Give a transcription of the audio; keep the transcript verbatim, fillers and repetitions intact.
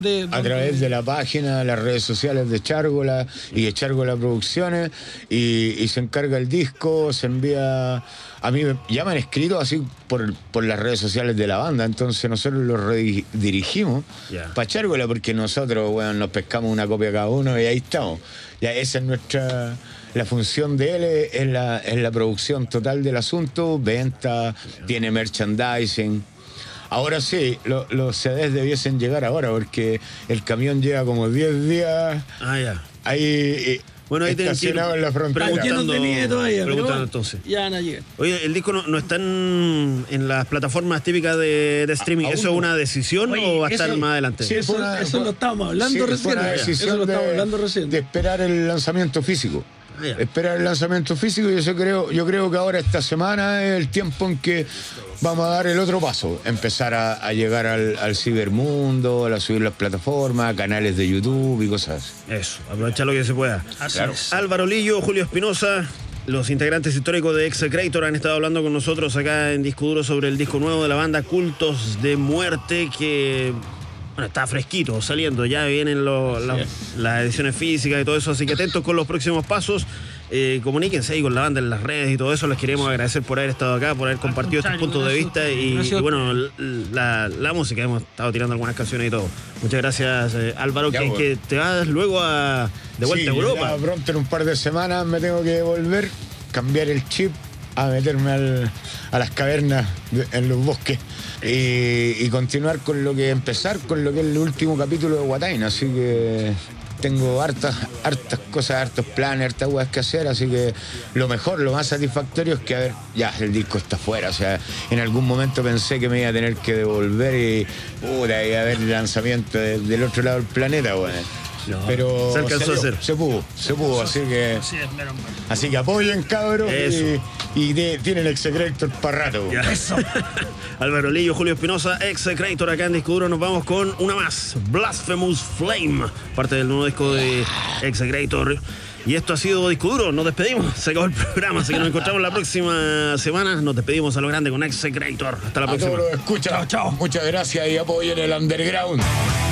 De, a través de la página, las redes sociales de Chárgola y de Chárgola Producciones, y, y se encarga el disco, se envía. A mí me, ya me han escrito así por, por las redes sociales de la banda, entonces nosotros lo redirigimos yeah. para Chárgola, porque nosotros, bueno, nos pescamos una copia cada uno y ahí estamos. Ya esa es nuestra. La función de él es, es, la, es la producción total del asunto, venta, yeah. tiene merchandising. Ahora sí, lo, los C Ds debiesen llegar ahora, porque el camión lleva como diez días ah, ya. ahí eh, bueno, ahí estacionado en la frontera. Preguntando, todavía, preguntando entonces. Ya no llega. Oye, el disco no, no está en, en las plataformas típicas de, de streaming. ¿Eso es una decisión Oye, o va a estar eso, más adelante? Sí, eso, una, eso lo estábamos hablando sí, recién. Una decisión eso lo de, estábamos hablando recién. De esperar el lanzamiento físico. Ah, yeah. Esperar el lanzamiento físico, y yo creo, yo creo que ahora esta semana es el tiempo en que vamos a dar el otro paso, empezar a, a llegar al, al cibermundo, a subir las plataformas, canales de YouTube y cosas. Eso, aprovechar lo que se pueda. Así claro. es. Álvaro Lillo, Julio Espinosa, los integrantes históricos de Execrator han estado hablando con nosotros acá en Disco Duro sobre el disco nuevo de la banda, Cultos de Muerte, que... Bueno, está fresquito, saliendo, ya vienen lo, la, las ediciones físicas y todo eso, así que atentos con los próximos pasos. Eh, comuníquense ahí con la banda en las redes y todo eso. Les queremos agradecer por haber estado acá, por haber compartido estos puntos de vista y, y bueno, la, la música. Hemos estado tirando algunas canciones y todo. Muchas gracias, eh, Álvaro, ya, que, bueno. que te vas luego a, de vuelta sí, a Europa. Ya pronto, en un par de semanas, me tengo que volver, cambiar el chip, a meterme al, a las cavernas de, en los bosques y, y continuar con lo que empezar con lo que es el último capítulo de Guataina, así que tengo hartas hartas cosas, hartos planes, hartas cosas que hacer, así que lo mejor, lo más satisfactorio es que a ver, ya el disco está fuera, o sea, en algún momento pensé que me iba a tener que devolver y puta, y a ver el lanzamiento de, del otro lado del planeta, bueno. No, pero se alcanzó se, a hacer. Se pudo, se pudo, así que así que apoyen, cabros, y, y de, tienen Execrator para rato. Eso. Álvaro Lillo, Julio Espinosa, Execrator acá en Disco Duro. Nos vamos con una más, Blasphemous Flame, parte del nuevo disco de Execrator. Y esto ha sido Disco Duro, nos despedimos, se acabó el programa, así que nos encontramos la próxima semana. Nos despedimos a lo grande con Execrator. Hasta la a próxima. Todos los escucha. Chao, chao. Muchas gracias y apoyen el underground.